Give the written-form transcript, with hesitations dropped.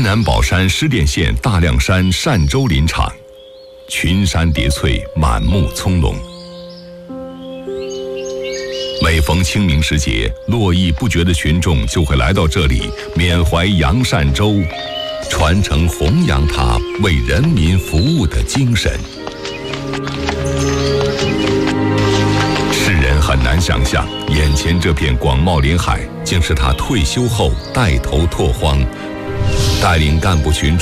南宝山施甸县大凉山单州林场，群山叠翠，满目葱茏。每逢清明时节，络绎不绝的群众就会来到这里，缅怀杨善洲，传承弘扬他为人民服务的精神。世人很难想象，眼前这片广袤林海，竟是他退休后带头拓荒，带领干部群众